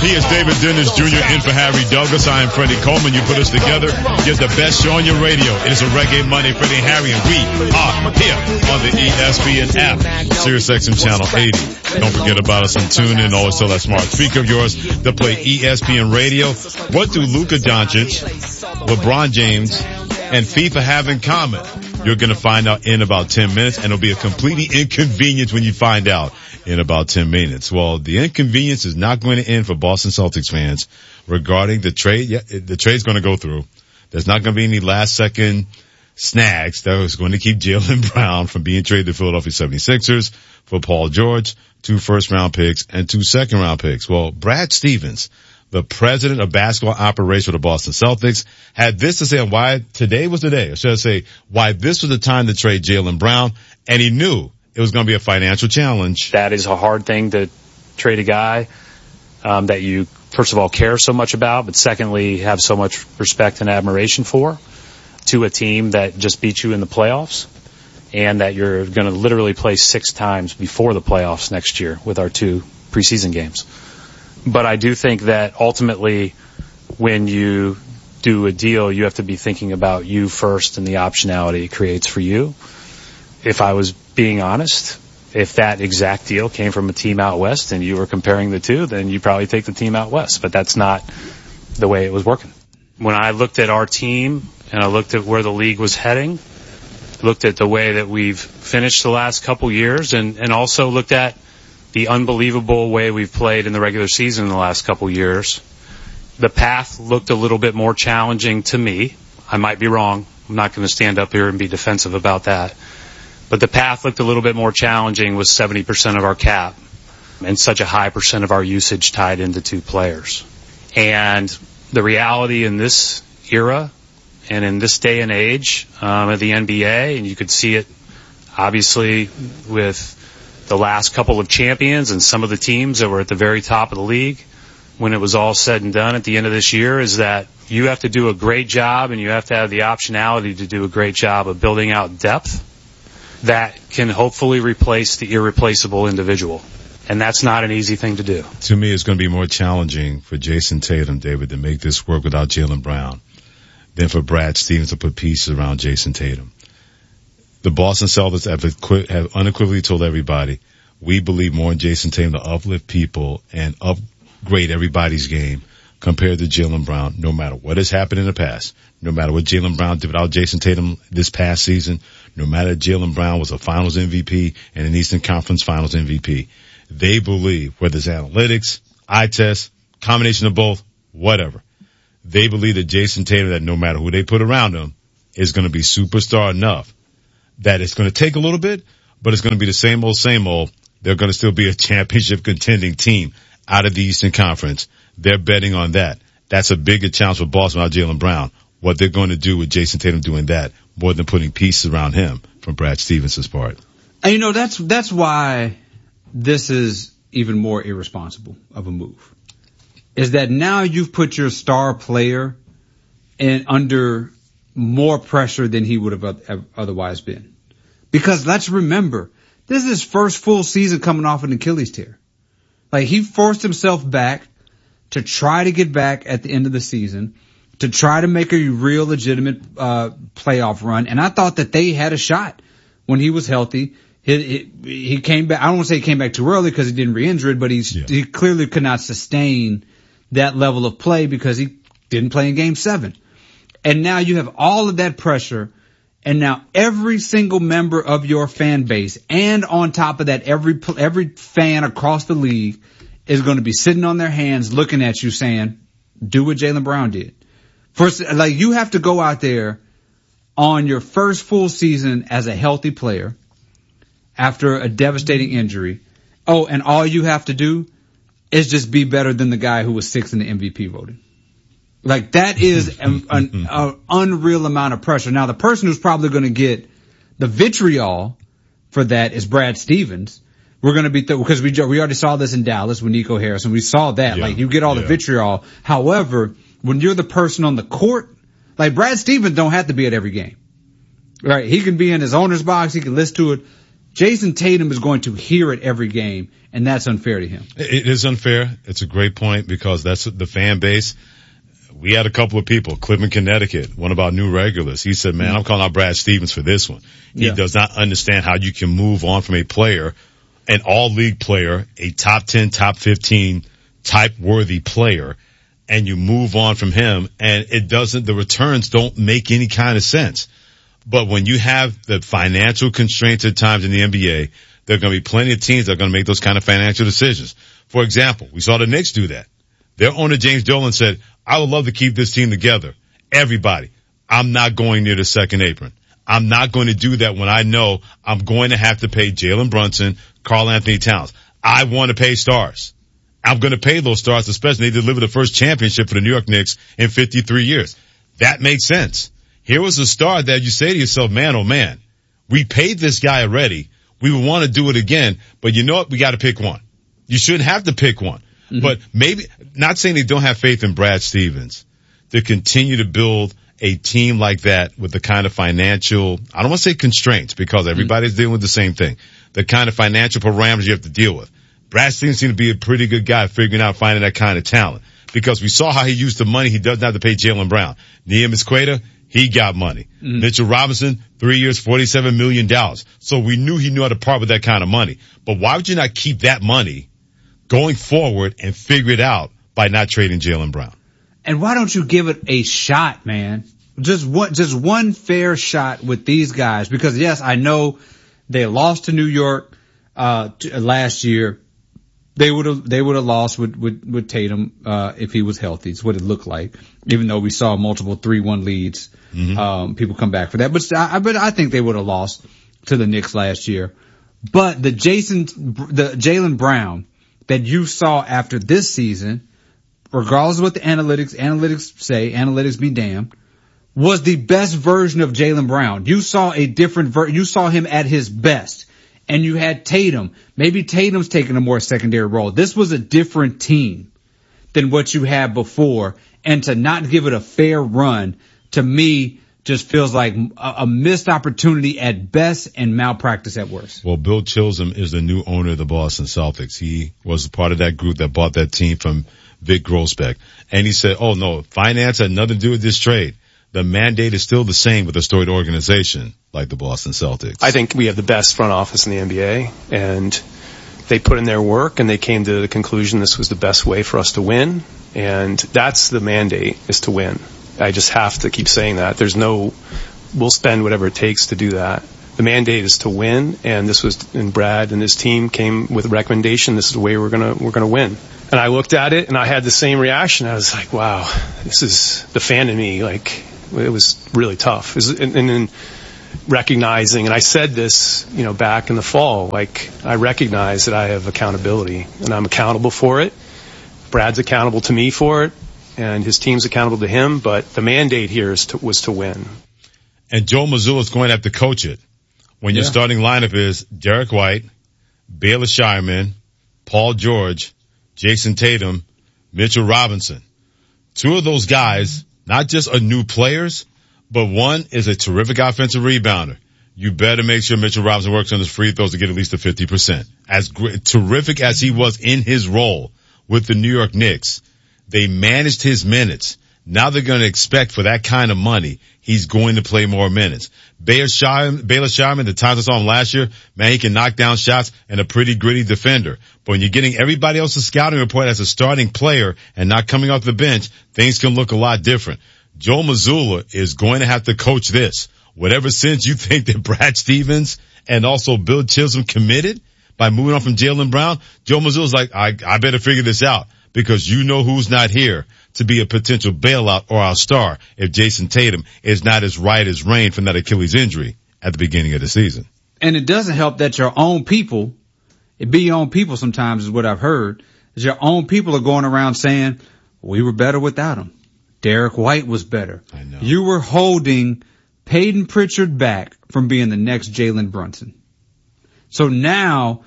He is David Dennis Jr. in for Harry Douglas. I am Freddie Coleman. You put us together. Get the best show on your radio. It is a Reggae Monday, Freddie and Harry, and we are here on the ESPN app, Sirius XM Channel 80. Don't forget about us on TuneIn. Always tell that smart speaker of yours to play ESPN Radio. What do Luka Doncic, LeBron James, and FIFA have in common? You're going to find out in about 10 minutes, and it'll be a completely inconvenience when you find out in about 10 minutes. Well, the inconvenience is not going to end for Boston Celtics fans regarding the trade. Yeah, the trade's going to go through. There's not going to be any last-second snags that was going to keep Jaylen Brown from being traded to Philadelphia 76ers for Paul George, 2 first-round picks, and 2 second-round picks. Well, Brad Stevens, the president of basketball operations for the Boston Celtics, had this to say on why today was the day, or should I say, why this was the time to trade Jaylen Brown, and he knew it was going to be a financial challenge. That is a hard thing to trade a guy that you, first of all, care so much about, but secondly, have so much respect and admiration for, to a team that just beat you in the playoffs and that you're going to literally play 6 times before the playoffs next year with our 2 preseason games. But I do think that ultimately when you do a deal, you have to be thinking about you first and the optionality it creates for you. If I was being honest, if that exact deal came from a team out west and you were comparing the two, then you probably take the team out west. But that's not the way it was working. When I looked at our team and I looked at where the league was heading, looked at the way that we've finished the last couple years and also looked at the unbelievable way we've played in the regular season in the last couple years, the path looked a little bit more challenging to me. I might be wrong. I'm not going to stand up here and be defensive about that. But the path looked a little bit more challenging with 70% of our cap and such a high percent of our usage tied into 2 players. And the reality in this era and in this day and age of the NBA, and you could see it obviously with the last couple of champions and some of the teams that were at the very top of the league when it was all said and done at the end of this year, is that you have to do a great job and you have to have the optionality to do a great job of building out depth that can hopefully replace the irreplaceable individual. And that's not an easy thing to do. To me, it's going to be more challenging for Jason Tatum, David, to make this work without Jaylen Brown than for Brad Stevens to put pieces around Jason Tatum. The Boston Celtics have unequivocally told everybody, we believe more in Jason Tatum to uplift people and upgrade everybody's game compared to Jaylen Brown, no matter what has happened in the past, no matter what Jaylen Brown did without Jason Tatum this past season, no matter Jaylen Brown was a Finals MVP and an Eastern Conference Finals MVP. They believe, whether it's analytics, eye test, combination of both, whatever, they believe that Jason Tatum, that no matter who they put around him, is going to be superstar enough that it's going to take a little bit, but it's going to be the same old. They're going to still be a championship contending team out of the Eastern Conference. They're betting on that. That's a bigger challenge for Boston without Jaylen Brown. What they're going to do with Jason Tatum doing that more than putting pieces around him from Brad Stevens' part. And you know, that's why this is even more irresponsible of a move. Is that now you've put your star player under more pressure than he would have otherwise been. Because let's remember, this is his first full season coming off an Achilles tear. Like, he forced himself back to try to get back at the end of the season, to try to make a real legitimate playoff run. And I thought that they had a shot when he was healthy. He came back. I don't want to say he came back too early because he didn't re-injure it, but he clearly could not sustain that level of play because he didn't play in Game 7. And now you have all of that pressure. And now every single member of your fan base, and on top of that, every fan across the league is going to be sitting on their hands looking at you saying, do what Jaylen Brown did. First, like, you have to go out there on your first full season as a healthy player after a devastating injury. Oh, and all you have to do is just be better than the guy who was 6th in the MVP voting. Like, that is an unreal amount of pressure. Now, the person who's probably going to get the vitriol for that is Brad Stevens. We're going to be, because we already saw this in Dallas with Nico Harrison. We saw that. Yeah, like, you get all the vitriol. However, when you're the person on the court, like, Brad Stevens don't have to be at every game. Right? He can be in his owner's box. He can listen to it. Jason Tatum is going to hear it every game, and that's unfair to him. It is unfair. It's a great point because that's the fan base. We had a couple of people, Cleveland, Connecticut, one of our new regulars. He said, man, I'm calling out Brad Stevens for this one. He does not understand how you can move on from a player, an all-league player, a top 10, top 15 type-worthy player, and you move on from him, and the returns don't make any kind of sense. But when you have the financial constraints at times in the NBA, there are going to be plenty of teams that are going to make those kind of financial decisions. For example, we saw the Knicks do that. Their owner, James Dolan, said, I would love to keep this team together. Everybody, I'm not going near the second apron. I'm not going to do that when I know I'm going to have to pay Jalen Brunson, Karl Anthony Towns. I want to pay stars. I'm going to pay those stars, especially they delivered the first championship for the New York Knicks in 53 years. That makes sense. Here was a star that you say to yourself, man, oh man, we paid this guy already. We would want to do it again, but you know what? We got to pick one. You shouldn't have to pick one. Mm-hmm. But maybe, not saying they don't have faith in Brad Stevens to continue to build a team like that with the kind of financial, I don't want to say constraints because everybody's dealing with the same thing, the kind of financial parameters you have to deal with. Brad Stevens seems to be a pretty good guy figuring out finding that kind of talent because we saw how he used the money. He doesn't have to pay Jaylen Brown. Neemias Queta, he got money. Mm-hmm. Mitchell Robinson, 3 years, $47 million. So we knew he knew how to part with that kind of money. But why would you not keep that money going forward and figure it out by not trading Jaylen Brown? And why don't you give it a shot, man? Just one fair shot with these guys. Because yes, I know they lost to New York, last year. They would have lost with Tatum, if he was healthy. It's what it looked like. Even though we saw multiple 3-1 leads, people come back for that. But I think they would have lost to the Knicks last year. But the Jaylen Brown that you saw after this season, regardless of what the analytics say, analytics be damned, was the best version of Jaylen Brown. You saw a different you saw him at his best. And you had Tatum. Maybe Tatum's taking a more secondary role. This was a different team than what you had before. And to not give it a fair run, to me, just feels like a missed opportunity at best and malpractice at worst. Well, Bill Chisholm is the new owner of the Boston Celtics. He was part of that group that bought that team from Vic Grossbeck. And he said, oh no, finance had nothing to do with this trade. The mandate is still the same with a storied organization like the Boston Celtics. I think we have the best front office in the NBA, and they put in their work and they came to the conclusion this was the best way for us to win, and that's the mandate, is to win. I just have to keep saying that. We'll spend whatever it takes to do that. The mandate is to win, and and Brad and his team came with a recommendation. This is the way we're gonna win. And I looked at it and I had the same reaction. I was like, wow, this is the fan in me. Like, it was really tough. And then recognizing, and I said this, back in the fall, like, I recognize that I have accountability and I'm accountable for it. Brad's accountable to me for it and his team's accountable to him, but the mandate here was to win. And Joe Mazzulla is going to have to coach it when your starting lineup is Derek White, Bayless Shireman, Paul George, Jason Tatum, Mitchell Robinson. Two of those guys, not just are new players, but one is a terrific offensive rebounder. You better make sure Mitchell Robinson works on his free throws to get at least a 50%. As terrific as he was in his role with the New York Knicks, they managed his minutes. Now they're going to expect for that kind of money, he's going to play more minutes. Bayless Shireman, the times I saw him last year, man, he can knock down shots and a pretty gritty defender. But when you're getting everybody else's scouting report as a starting player and not coming off the bench, things can look a lot different. Joe Mazzulla is going to have to coach this. Whatever sense you think that Brad Stevens and also Bill Chisholm committed by moving on from Jaylen Brown, Joe Mazzulla's like, I better figure this out because you know who's not here to be a potential bailout or our star if Jason Tatum is not as right as rain from that Achilles injury at the beginning of the season. And it doesn't help that your own people, it be your own people sometimes is what I've heard, is your own people are going around saying, we were better without him. Derek White was better. I know. You were holding Peyton Pritchard back from being the next Jalen Brunson. So now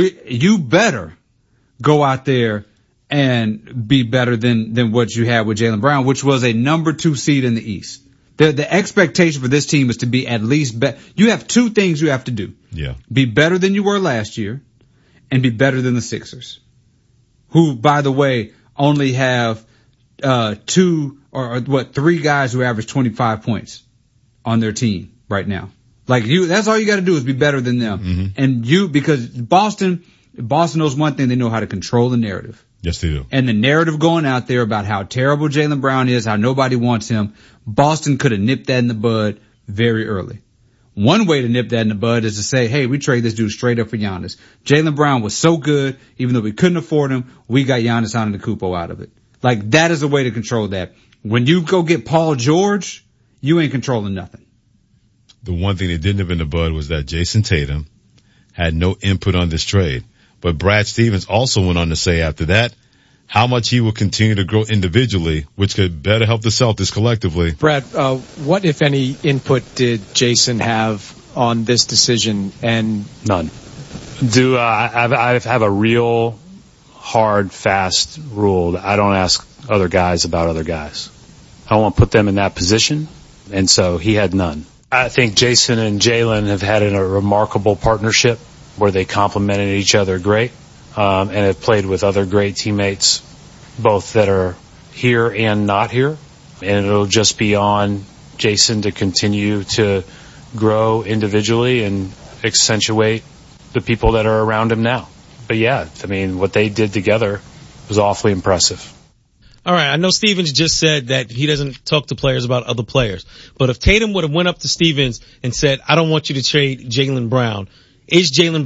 you better go out there and be better than what you had with Jaylen Brown, which was a number 2 seed in the East. The expectation for this team is to be at least better. You have two things you have to do. Yeah. Be better than you were last year and be better than the Sixers, who, by the way, only have three guys who average 25 points on their team right now. Like that's all you got to do is be better than them. Mm-hmm. And because Boston knows one thing, they know how to control the narrative. Yes, they do. And the narrative going out there about how terrible Jaylen Brown is, how nobody wants him, Boston could have nipped that in the bud very early. One way to nip that in the bud is to say, hey, we trade this dude straight up for Giannis. Jaylen Brown was so good, even though we couldn't afford him, we got Giannis Antetokounmpo out of it. Like, that is a way to control that. When you go get Paul George, you ain't controlling nothing. The one thing they didn't have in the bud was that Jason Tatum had no input on this trade. But Brad Stevens also went on to say after that how much he will continue to grow individually, which could better help the Celtics collectively. Brad, what, if any, input did Jason have on this decision? And none. I have a real hard, fast rule that I don't ask other guys about other guys. I don't want to put them in that position, and so he had none. I think Jason and Jaylen have had a remarkable partnership where they complemented each other great, and have played with other great teammates, both that are here and not here. And it'll just be on Jason to continue to grow individually and accentuate the people that are around him now. But yeah, I mean, what they did together was awfully impressive. All right, I know Stevens just said that he doesn't talk to players about other players. But if Tatum would have went up to Stevens and said, I don't want you to trade Jaylen Brown, would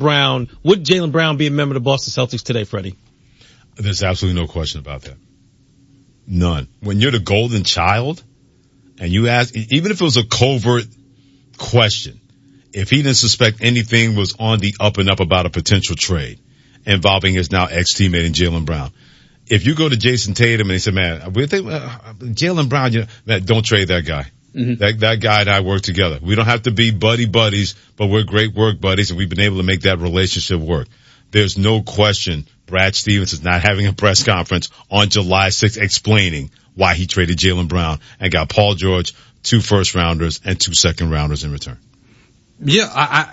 Jaylen Brown be a member of the Boston Celtics today, Freddie? There's absolutely no question about that. None. When you're the golden child and you ask, even if it was a covert question, if he didn't suspect anything was on the up and up about a potential trade involving his now ex-teammate in Jaylen Brown, if you go to Jason Tatum and he said, man, we think Jaylen Brown, man, don't trade that guy. Mm-hmm. That guy and I work together. We don't have to be buddies, but we're great work buddies, and we've been able to make that relationship work. There's no question Brad Stevens is not having a press conference on July 6th explaining why he traded Jaylen Brown and got Paul George, 2 first-rounders, and 2 second-rounders in return. Yeah,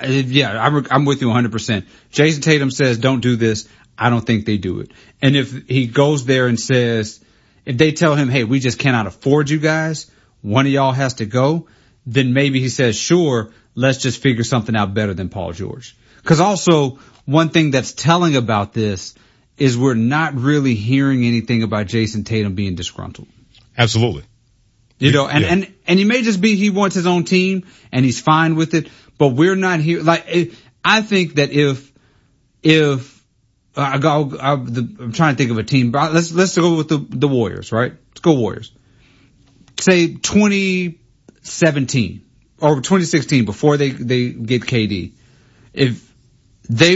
I'm with you 100%. Jason Tatum says, don't do this. I don't think they do it. And if he goes there and says, if they tell him, hey, we just cannot afford you guys, one of y'all has to go, then maybe he says, sure, let's just figure something out better than Paul George. Because also, one thing that's telling about this is we're not really hearing anything about Jason Tatum being disgruntled. Absolutely. And he may just be he wants his own team and he's fine with it, but we're not here. Like, I think that if I'm trying to think of a team, but let's go with the Warriors, right? Let's go Warriors. Say 2017 or 2016 before they get KD. If they